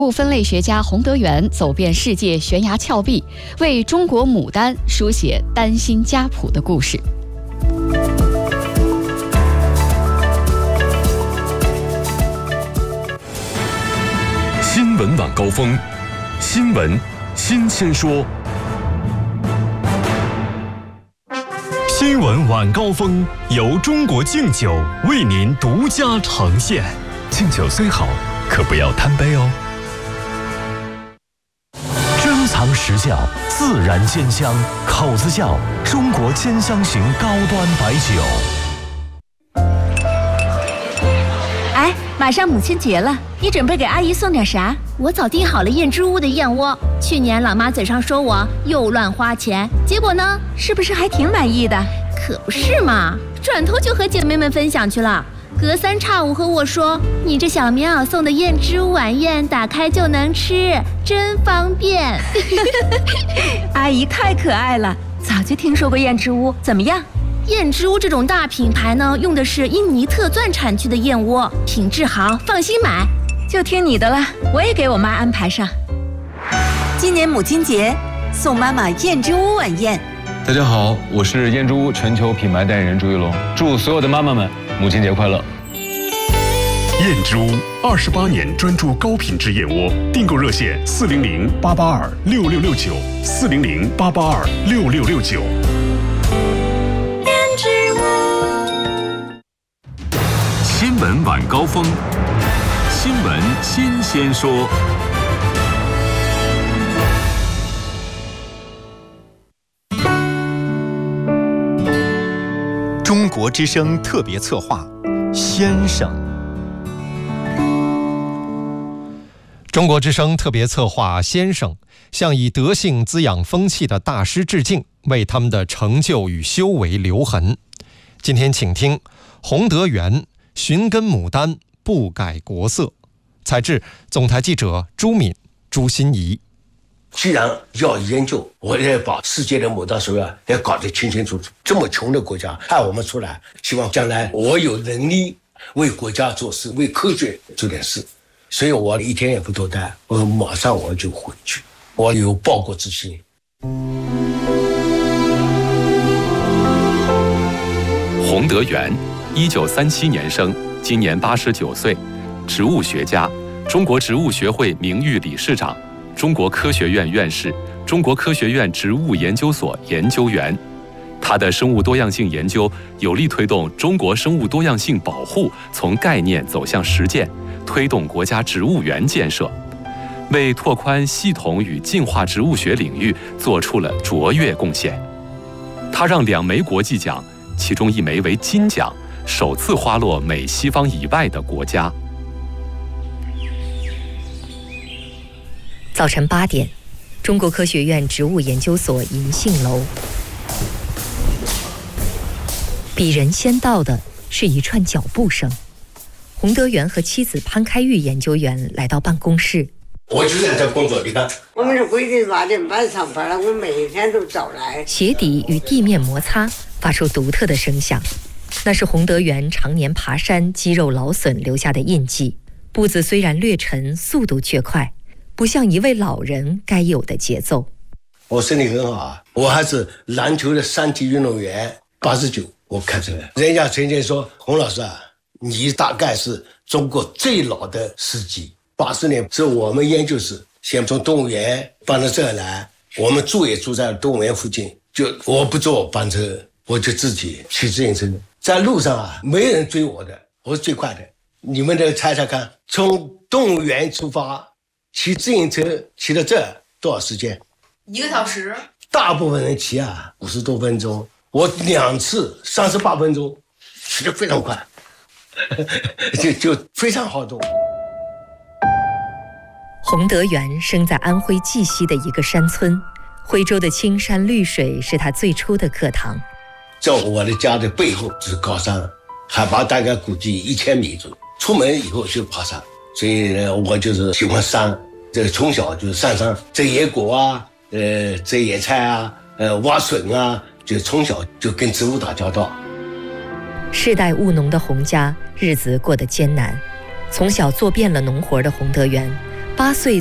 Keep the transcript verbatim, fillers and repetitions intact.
物分类学家洪德元走遍世界悬崖峭壁，为中国牡丹书写丹心家谱的故事。 新闻晚高峰，新闻新鲜说。新闻晚高峰由中国敬酒为您独家呈现。敬酒虽好，可不要贪杯哦。珍藏实窖，自然鲜香，口子窖，中国兼香型高端白酒。 哎，马上母亲节了，你准备给阿姨送点啥？ 我早订好了燕之屋的燕窝。去年老妈嘴上说我又乱花钱，结果呢， 是不是还挺满意的？ 可不是嘛，转头就和姐妹们分享去了。隔三差五和我说，你这小棉袄送的燕之屋晚宴，打开就能吃，真方便。 阿姨太可爱了，早就听说过燕之屋，怎么样？ 燕之屋这种大品牌呢，用的是印尼特钻产区的燕窝，品质好，放心买。 就听你的了，我也给我妈安排上。今年母亲节，送妈妈燕之屋晚宴。 大家好，我是燕之屋全球品牌代言人朱一龙，祝所有的妈妈们母亲节快乐。 燕之屋二十八年专注高品质燕窝，订购热线四零零八八二六六六九四零零八八二六六六九。 燕之屋新闻晚高峰，新闻新鲜说。 中国之声特别策划，先生。 中国之声特别策划先生向以德性滋养风气的大师致敬，为他们的成就与修为留痕。今天请听洪德元寻根牡丹，不改国色。采制总台记者朱敏、朱心怡。 既然要研究，我也把世界的牡丹手要也搞得清清楚楚。这么穷的国家派我们出来，希望将来我有能力为国家做事，为科学做点事。所以我一天也不多待，我马上我就回去，我有报国之心。 洪德元，一九三七年生，今年八十九岁，植物学家，中国植物学会名誉理事长。中国科学院院士，中国科学院植物研究所研究员。他的生物多样性研究有力推动中国生物多样性保护从概念走向实践，推动国家植物园建设，为拓宽系统与进化植物学领域做出了卓越贡献。他让两枚国际奖，其中一枚为金奖，首次花落美西方以外的国家。 早晨八点，中国科学院植物研究所银杏楼。比人先到的是一串脚步声。洪德元和妻子潘开玉研究员来到办公室。 我就在这工作，你看， 我们是规定八点半上班了，我每天都早来。 鞋底与地面摩擦，发出独特的声响，那是洪德元常年爬山、肌肉劳损留下的印记。步子虽然略沉，速度却快。不像一位老人该有的节奏。 我身体很好啊，我还是篮球的三级运动员。八十九，我开始了。人家曾经说，洪老师啊，你大概是中国最老的司机。八十年是我们研究室，先从动物园搬到这儿来，我们住也住在动物园附近。就我不坐班车，我就自己骑自行车，在路上啊，没人追我的，我是最快的。你们这猜猜看，从动物园出发。骑自行车骑到这多少时间？ 一个小时。 大部分人骑啊五十多分钟，我两次三十八分钟，骑得非常快，就就非常好动。 洪德元生在安徽绩溪的一个山村，徽州的青山绿水是他最初的课堂。 在我的家的背后是高山，海拔大概估计一千米左右。出门以后就爬山。所以呢，我就是喜欢山，这从小就是上山摘野果啊，呃，摘野菜啊，呃，挖笋啊，就从小就跟植物打交道。 世代务农的洪家日子过得艰难，从小做遍了农活的洪德元， 八岁